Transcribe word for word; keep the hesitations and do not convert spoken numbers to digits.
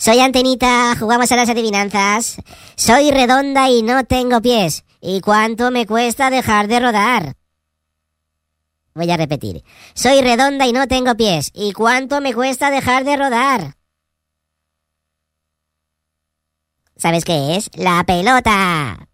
Soy Antenita, jugamos a las adivinanzas. Soy redonda y no tengo pies. ¿Y cuánto me cuesta dejar de rodar? Voy a repetir. Soy redonda y no tengo pies. ¿Y cuánto me cuesta dejar de rodar? ¿Sabes qué es? La pelota.